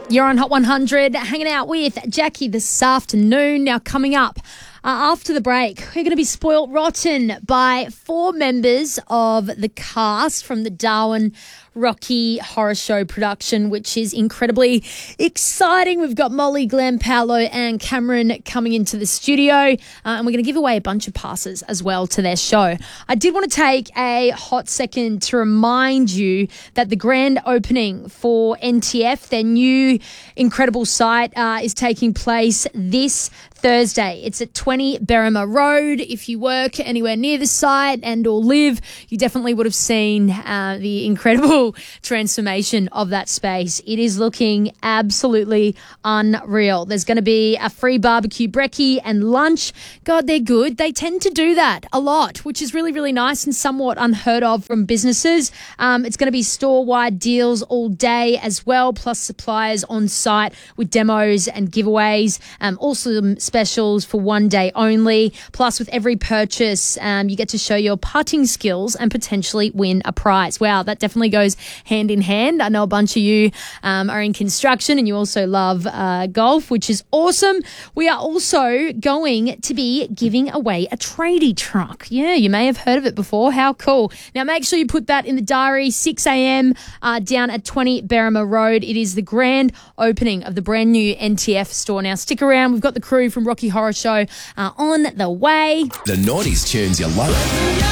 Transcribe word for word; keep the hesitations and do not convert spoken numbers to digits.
You're on Hot one hundred, hanging out with Jackie this afternoon. Now, coming up uh, after the break, we're going to be spoilt rotten by four members of the cast from the Darwin Rocky Horror Show production, which is incredibly exciting. We've got Molly, Glenn, Paolo and Cameron coming into the studio, uh, and we're going to give away a bunch of passes as well to their show. I did want to take a hot second to remind you that the grand opening for N T F, their new incredible site, uh, is taking place this Thursday. It's at twenty Berrima Road. If you work anywhere near the site and or live, you definitely would have seen uh, the incredible transformation of that space. It is looking absolutely unreal. There's going to be a free barbecue brekkie and lunch. God, they're good. They tend to do that a lot, which is really, really nice and somewhat unheard of from businesses. Um, it's going to be store-wide deals all day as well, plus suppliers on site with demos and giveaways. Um, also some specials for one day only. Plus, with every purchase, um, you get to show your putting skills and potentially win a prize. Wow, that definitely goes hand in hand. I know a bunch of you um, are in construction and you also love uh, golf, which is awesome. We are also going to be giving away a tradie truck. Yeah, you may have heard of it before. How cool. Now, make sure you put that in the diary, six a.m. Uh, down at twenty Berrima Road. It is the grand opening of the brand new N T F store. Now, stick around. We've got the crew from Rocky Horror Show uh, on the way. The nineties tunes you love.